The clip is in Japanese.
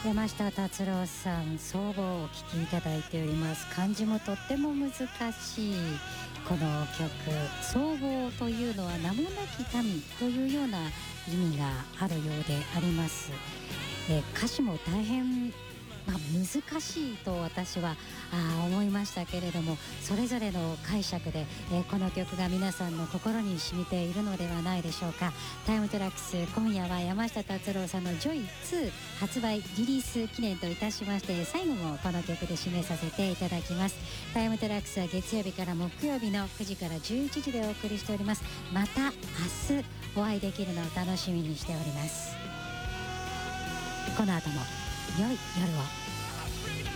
山下達郎さん、僧帽をお聴きいただいております。漢字もとっても難しいこの曲、僧帽というのは名もなき民というような意味があるようであります。歌詞も大変難しいと私は思いましたけれども、それぞれの解釈で、この曲が皆さんの心に染みているのではないでしょうか。タイムトラックス、今夜は山下達郎さんの Joy2 発売リリース記念といたしまして、最後もこの曲で締めさせていただきます。タイムトラックスは月曜日から木曜日の9時から11時でお送りしております。また明日お会いできるのを楽しみにしております。この後も良い夜を。